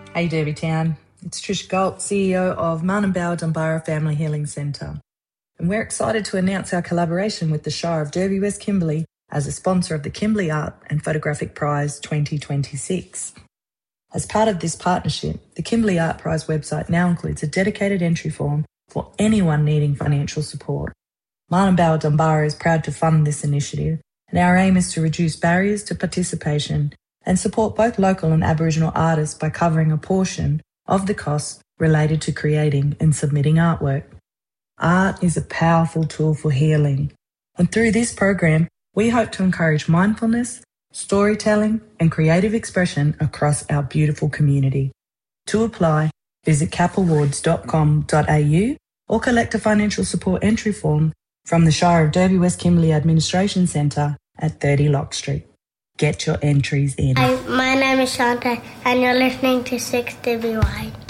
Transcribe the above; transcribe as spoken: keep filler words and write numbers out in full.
Hey Derby Town, it's Trish Galt, C E O of Martin Bower Dunbarra Family Healing Centre. And we're excited to announce our collaboration with the Shire of Derby West Kimberley as a sponsor of the Kimberley Art and Photographic Prize twenty twenty-six. As part of this partnership, the Kimberley Art Prize website now includes a dedicated entry form for anyone needing financial support. Martin Bower Dunbarra is proud to fund this initiative, and our aim is to reduce barriers to participation and support both local and Aboriginal artists by covering a portion of the costs related to creating and submitting artwork. Art is a powerful tool for healing, and through this program, we hope to encourage mindfulness, storytelling, and creative expression across our beautiful community. To apply, visit cap awards dot com dot a u or collect a financial support entry form from the Shire of Derby West Kimberley Administration Centre at thirty Lock Street. Get your entries in. Hi, my name is Shante, and you're listening to six D B Y.